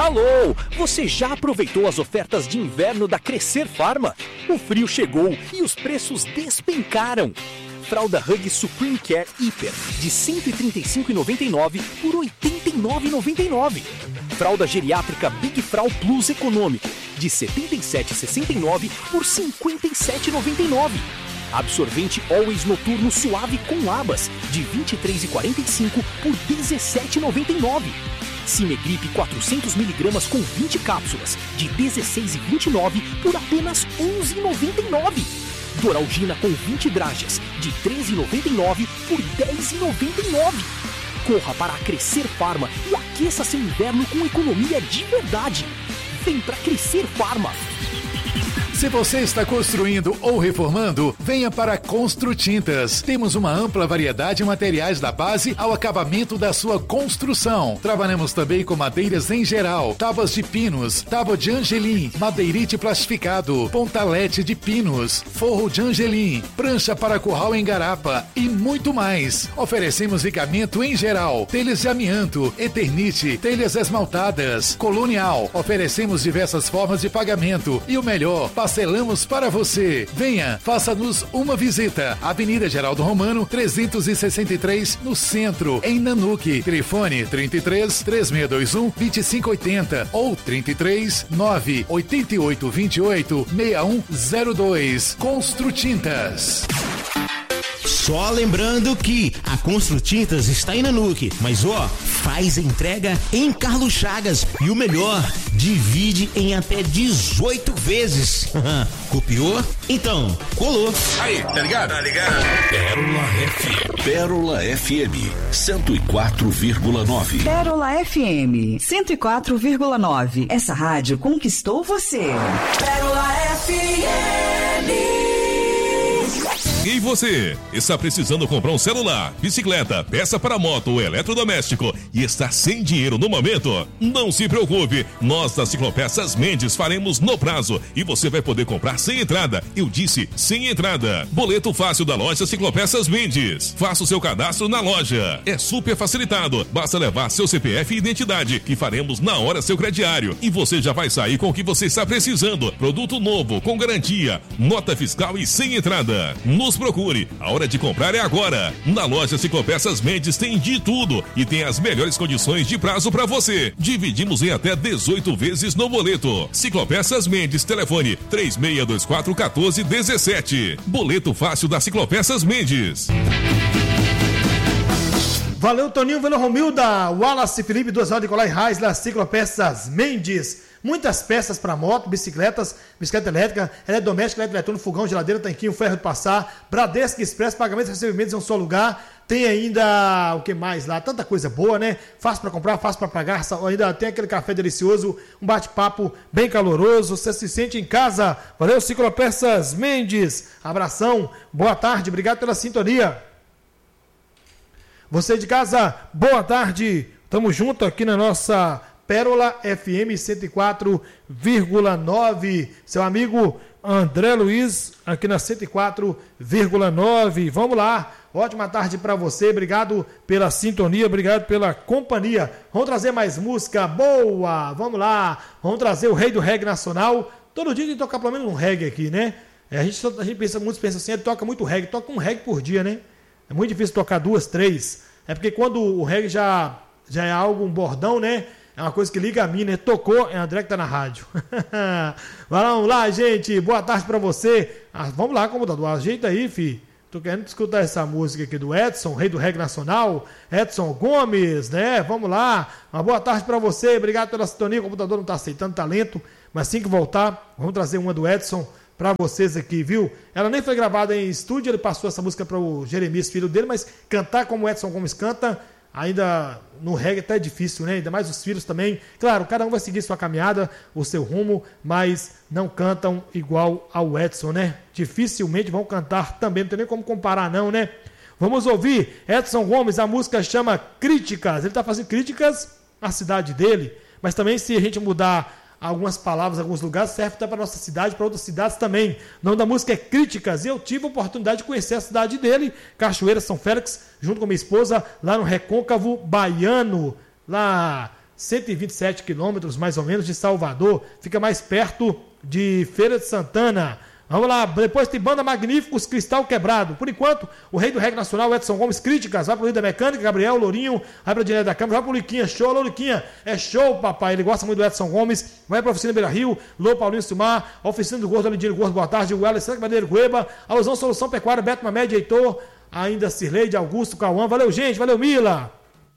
Alô, você já aproveitou as ofertas de inverno da Crescer Farma? O frio chegou e os preços despencaram. Fralda Hug Supreme Care Hiper de R$ 135,99 por R$ 89,99. Fralda geriátrica Big Frau Plus Econômico de R$ 77,69 por R$ 57,99. Absorvente Always Noturno Suave com abas de R$ 23,45 por R$ 17,99. Cimegrip 400mg com 20 cápsulas de R$ 16,29 por apenas R$ 11,99. Doralgina com 20 dragas de R$ 13,99 por R$ 10,99. Corra para a Crescer Farma e aqueça seu inverno com economia de verdade. Vem para Crescer Farma. Se você está construindo ou reformando, venha para Construtintas. Temos uma ampla variedade de materiais da base ao acabamento da sua construção. Trabalhamos também com madeiras em geral, tábuas de pinos, tábua de angelim, madeirite plastificado, pontalete de pinos, forro de angelim, prancha para curral em garapa e muito mais. Oferecemos vigamento em geral, telhas de amianto, eternite, telhas esmaltadas, colonial. Oferecemos diversas formas de pagamento e o melhor, parcelamos para você. Venha, faça-nos uma visita. Avenida Geraldo Romano, 363, no centro, em Nanuque. Telefone 33 3621 2580 ou 33 988 28 6102. Construtintas. Só lembrando que a Construtintas está em Nanuque, mas faz entrega em Carlos Chagas e o melhor, divide em até 18 vezes. Copiou? Então, colou. Aí, tá ligado? Tá ligado? Pérola FM 104,9. Pérola FM 104,9. Essa rádio conquistou você. Pérola FM. E você? Está precisando comprar um celular, bicicleta, peça para moto ou eletrodoméstico e está sem dinheiro no momento? Não se preocupe, nós da Ciclopeças Mendes faremos no prazo e você vai poder comprar sem entrada. Eu disse sem entrada. Boleto fácil da loja Ciclopeças Mendes. Faça o seu cadastro na loja. É super facilitado. Basta levar seu CPF e identidade que faremos na hora seu crediário e você já vai sair com o que você está precisando. Produto novo, com garantia, nota fiscal e sem entrada. Nos procure, a hora de comprar é agora. Na loja Ciclopeças Mendes tem de tudo e tem as melhores condições de prazo para você. Dividimos em até 18 vezes no boleto. Ciclopeças Mendes, telefone 3624-1417. Boleto fácil da Ciclopeças Mendes. Valeu, Toninho, Velo Romilda, Wallace Felipe, 2 horas de Nicolai Reis, das Ciclopeças Mendes. Muitas peças para moto, bicicleta elétrica, eletrodoméstico, eletrônico, fogão, geladeira, tanquinho, ferro de passar, Bradesco Expresso, pagamentos e recebimentos em um só lugar. Tem ainda, o que mais lá? Tanta coisa boa, né? Fácil para comprar, fácil para pagar. Ainda tem aquele café delicioso, um bate-papo bem caloroso. Você se sente em casa. Valeu, Ciclopeças Mendes. Abração, boa tarde, obrigado pela sintonia. Você de casa, boa tarde. Tamo junto aqui na nossa Pérola FM 104,9. Seu amigo André Luiz, aqui na 104,9. Vamos lá. Ótima tarde para você. Obrigado pela sintonia, obrigado pela companhia. Vamos trazer mais música boa. Vamos lá. Vamos trazer o rei do reggae nacional. Todo dia tem que tocar pelo menos um reggae aqui, né? A gente pensa, muitos pensam assim, ele toca muito reggae. Toca um reggae por dia, né? É muito difícil tocar 2, 3. É porque quando o reggae já é algo, um bordão, né? É uma coisa que liga a mim, né? Tocou, é André que tá na rádio. Vamos lá, gente. Boa tarde pra você. Vamos lá, computador. Ajeita aí, fi. Tô querendo escutar essa música aqui do Edson, rei do reggae nacional. Edson Gomes, né? Vamos lá. Uma boa tarde pra você. Obrigado pela sintonia. O computador não tá aceitando talento. Mas assim que voltar, vamos trazer uma do Edson pra vocês aqui, viu? Ela nem foi gravada em estúdio. Ele passou essa música pro Jeremias, filho dele. Mas cantar como o Edson Gomes canta, ainda no reggae até é difícil, né? Ainda mais os filhos também. Claro, cada um vai seguir sua caminhada, o seu rumo, mas não cantam igual ao Edson, né? Dificilmente vão cantar também, não tem nem como comparar não, né? Vamos ouvir Edson Gomes, a música chama Críticas. Ele está fazendo críticas à cidade dele, mas também se a gente mudar algumas palavras, alguns lugares, serve até para nossa cidade, para outras cidades também. O nome da música é Críticas, e eu tive a oportunidade de conhecer a cidade dele, Cachoeira, São Félix, junto com minha esposa, lá no Recôncavo Baiano, lá 127 quilômetros mais ou menos de Salvador, fica mais perto de Feira de Santana. Vamos lá, depois tem Banda Magníficos, Cristal Quebrado. Por enquanto, o rei do reggae nacional, Edson Gomes, críticas, vai pro líder mecânica, Gabriel, Lourinho, vai pra direita da câmera, vai pro Liquinha, show, Liquinha, é show, papai, ele gosta muito do Edson Gomes, vai pra Oficina Beira Rio, Lô, Paulinho Silmar, Oficina do Gordo, Alidinho Gordo, boa tarde, o Alessandro Bandeiro Cueba, Alusão Solução Pecuária, Beto Mamed, Heitor, ainda Cirleide, Augusto, Cauã, valeu gente, valeu Mila.